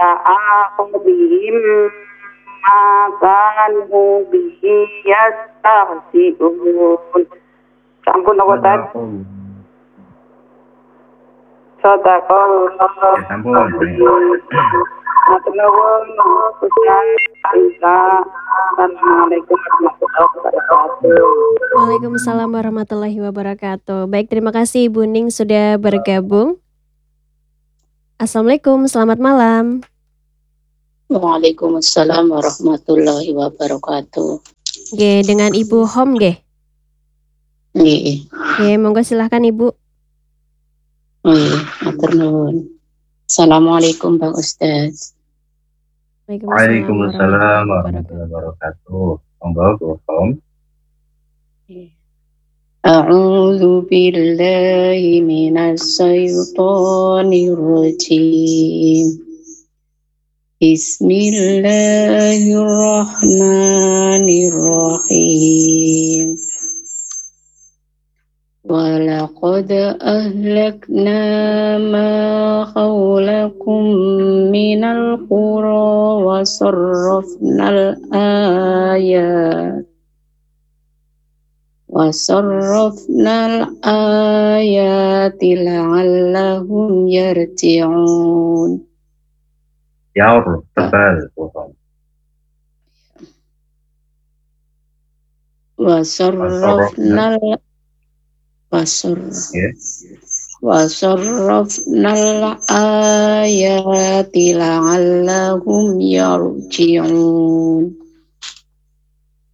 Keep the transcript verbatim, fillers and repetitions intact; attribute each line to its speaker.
Speaker 1: ya'aqubihim ma kanu bihi yastahzi'un. Sampun apa tadi? Sadaqallah.
Speaker 2: Ya, sampun.
Speaker 1: Assalamualaikum warahmatullahi wabarakatuh.
Speaker 3: Waalaikumsalam warahmatullahi wabarakatuh. Baik, terima kasih Ibu Ning sudah bergabung. Assalamualaikum, selamat malam.
Speaker 4: Waalaikumsalam warahmatullahi wabarakatuh.
Speaker 3: Oke, dengan Ibu Hom, nggih.
Speaker 4: Nggih.
Speaker 3: Oke, monggo silahkan Ibu.
Speaker 4: Nggih, matur nuwun. Assalamualaikum Pak Ustaz.
Speaker 2: Waalaikumsalam warahmatullahi wabarakatuh. Monggo Bu Hom.
Speaker 4: A'udzu billahi minas syaitonir rajim. Bismillahirrahmanirrahim. Walaqad ahlakna ma hawlakum minal qura wa sarrafnal ayat wa sarrafnal ayati la'allahum yarji'un.
Speaker 2: Yaur, tebal Bu Hom.
Speaker 4: Wa sarrafnal Wasor wasarrafnal ayati la'allahum yarji'un.